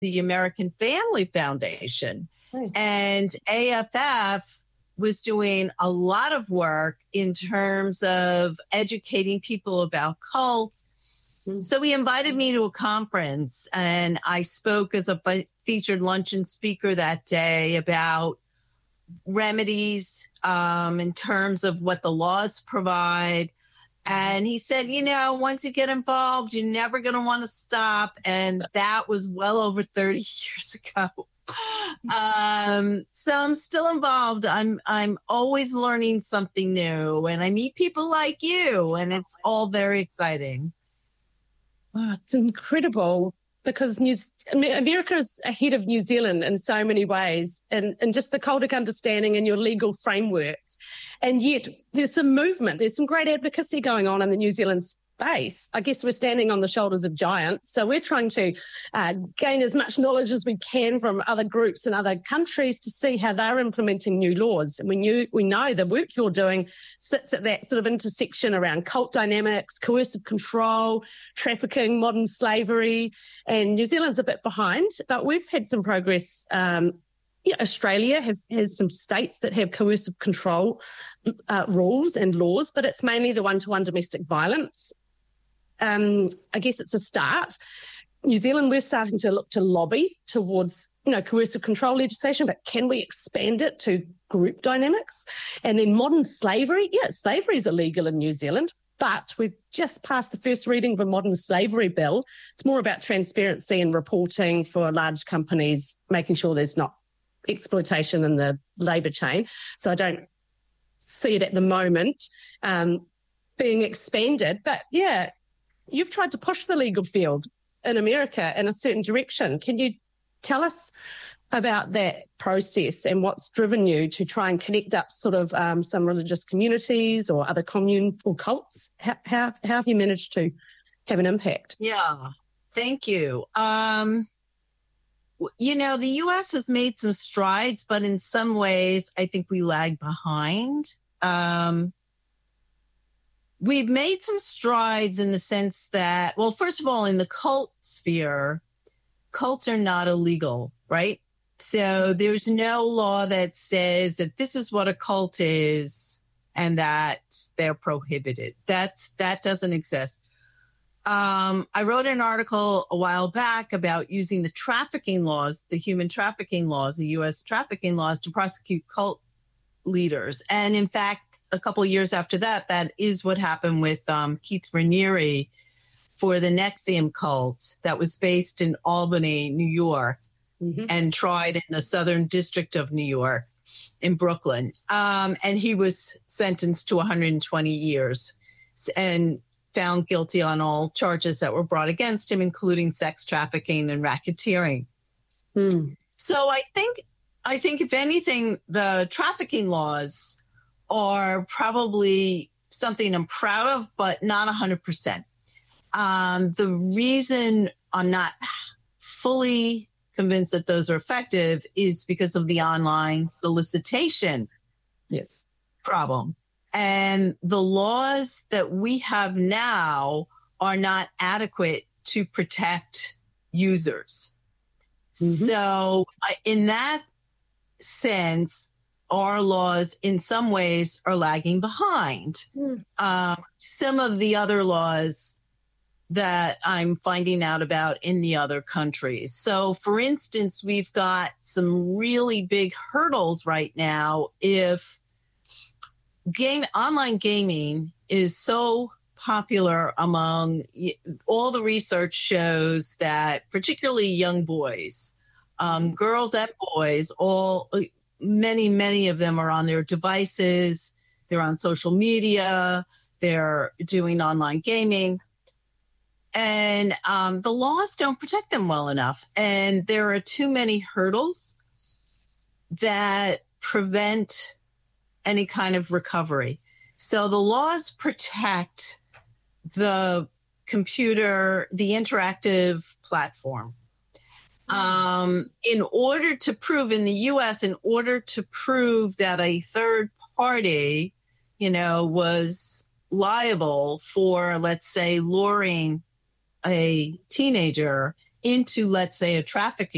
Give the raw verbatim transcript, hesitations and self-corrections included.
the American Family Foundation. Right. And A F F was doing a lot of work in terms of educating people about cults. Mm-hmm. So he invited me to a conference, and I spoke as a featured luncheon speaker that day about remedies um, in terms of what the laws provide. And he said, you know, once you get involved, you're never going to want to stop. And that was well over thirty years ago. Um, so I'm still involved. I'm, I'm always learning something new, and I meet people like you, and it's all very exciting. Wow, it's incredible because New, America is ahead of New Zealand in so many ways, and, and just the cultic understanding and your legal frameworks. And yet there's some movement, there's some great advocacy going on in the New Zealand space. I guess we're standing on the shoulders of giants. So we're trying to uh, gain as much knowledge as we can from other groups and other countries to see how they're implementing new laws. And we, knew, we know the work you're doing sits at that sort of intersection around cult dynamics, coercive control, trafficking, modern slavery. And New Zealand's a bit behind, but we've had some progress. Um, Yeah, Australia have, has some states that have coercive control uh, rules and laws, but it's mainly the one-to-one domestic violence. Um, I guess it's a start. New Zealand, we're starting to look to lobby towards, you know, coercive control legislation, but can we expand it to group dynamics? And then modern slavery, yeah, slavery is illegal in New Zealand, but we've just passed the first reading of a modern slavery bill. It's more about transparency and reporting for large companies, making sure there's not exploitation in the labour chain. So I don't see it at the moment um, being expanded. But yeah, you've tried to push the legal field in America in a certain direction. Can you tell us about that process and what's driven you to try and connect up sort of um, some religious communities or other commune or cults? How, how, how have you managed to have an impact? Yeah, thank you. Um You know, the U S has made some strides, but in some ways, I think we lag behind. Um, we've made some strides in the sense that, well, first of all, in the cult sphere, cults are not illegal, right? So there's no law that says that this is what a cult is and that they're prohibited. That's that doesn't exist. Um, I wrote an article a while back about using the trafficking laws, the human trafficking laws, the U S trafficking laws to prosecute cult leaders. And in fact, a couple of years after that, that is what happened with um, Keith Raniere for the N X I V M cult that was based in Albany, New York, mm-hmm. and tried in the Southern District of New York in Brooklyn. Um, and he was sentenced to one hundred twenty years and found guilty on all charges that were brought against him, including sex trafficking and racketeering. Mm. So I think, I think if anything, the trafficking laws are probably something I'm proud of, but not one hundred percent. Um, the reason I'm not fully convinced that those are effective is because of the online solicitation yes. problem. And the laws that we have now are not adequate to protect users. Mm-hmm. So uh, in that sense, our laws in some ways are lagging behind mm. um, some of the other laws that I'm finding out about in the other countries. So for instance, we've got some really big hurdles right now if Game online gaming is so popular among all the research shows that particularly young boys, um, girls and boys, all many, many of them are on their devices. They're on social media. They're doing online gaming. And um, the laws don't protect them well enough. And there are too many hurdles that prevent any kind of recovery. So the laws protect the computer, the interactive platform. Um, in order to prove in the U S, in order to prove that a third party, you know, was liable for, let's say, luring a teenager into, let's say, a trafficking